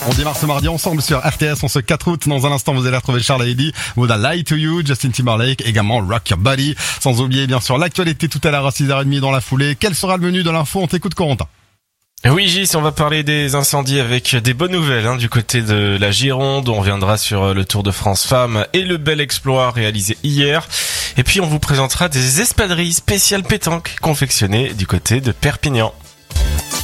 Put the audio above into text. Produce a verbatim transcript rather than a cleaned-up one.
On démarre ce mardi ensemble sur R T S en ce quatre août. Dans un instant, vous allez retrouver Charles Hailey, Would I Lie to You, Justin Timberlake, également Rock Your Body. Sans oublier bien sûr l'actualité tout à l'heure à six heures trente dans la foulée. Quel sera le menu de l'info? On t'écoute, Corentin. Oui, Gis, on va parler des incendies avec des bonnes nouvelles hein, du côté de la Gironde. On reviendra sur le Tour de France Femmes et le bel exploit réalisé hier. Et puis on vous présentera des espadrilles spéciales pétanque confectionnées du côté de Perpignan.